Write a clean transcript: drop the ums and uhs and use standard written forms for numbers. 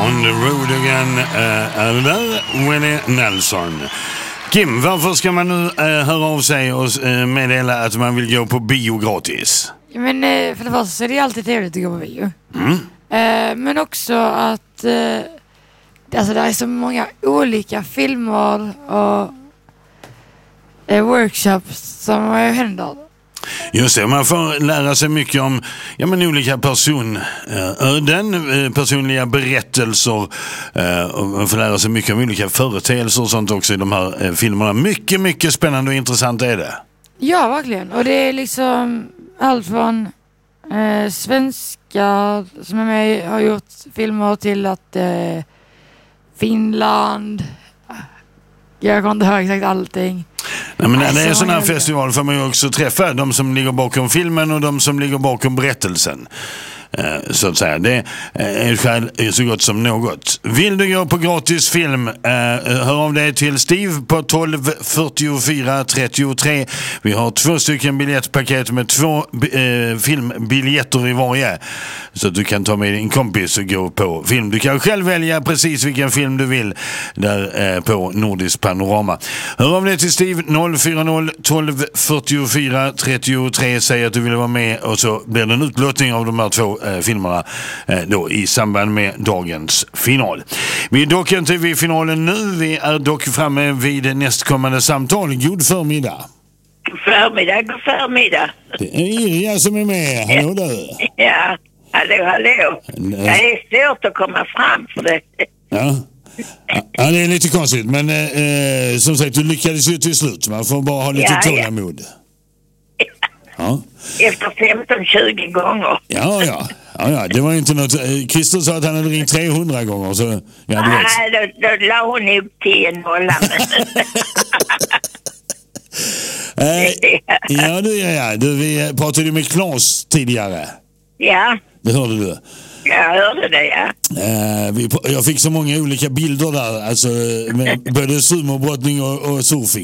On the road again är det där, Willie Nelson. Kim, varför ska man nu höra av sig och meddela att man vill gå på bio gratis? Men för det första så är det alltid trevligt att gå på bio. Men också att alltså det är så många olika filmer och workshops som händer. Just det, man får lära sig mycket om olika personöden, personliga berättelser, och man får lära sig mycket om olika företeelser och sånt också i de här filmerna. Mycket, mycket spännande och intressant är det. Ja, verkligen. Och det är liksom allt från svenskar som är med har gjort filmer till att Finland. Jag kan inte höra exakt allting. Nej, men när det är en sån här festival får man ju också träffa de som ligger bakom filmen och de som ligger bakom berättelsen. Så att säga. Det är ett skäl så gott som något. Vill du gå på gratis film, hör av dig till Steve på 12 44 33. Vi har 2 stycken biljettpaket med 2 filmbiljetter i varje. Så att du kan ta med din kompis och gå på film. Du kan själv välja precis vilken film du vill där på Nordisk Panorama. Hör av dig till Steve 040 12 44 33. Säg att du vill vara med och så blir det en utlottning av de här 2 filmerna då i samband med dagens final. Vi är dock inte vid finalen nu. Vi är dock framme vid nästkommande samtal. God förmiddag. God förmiddag. Det är Irja som är med. Hallå du. Ja, hallå. Det är svårt att komma fram för det. Ja, det är lite konstigt. Men som sagt, du lyckades ju till slut. Man får bara ha lite tålamod. Ja. Efter 15-20 gånger. Ja, det var inte något. Christer sa att han hade ringt 300 gånger. Så, ja, du vet. Då la hon ihop 10 nollan. Vi pratade ju med Claes tidigare. Ja. Det hörde du. Jag hörde det, ja. Jag fick så många olika bilder där. Alltså, med både sumobrottning och surfing.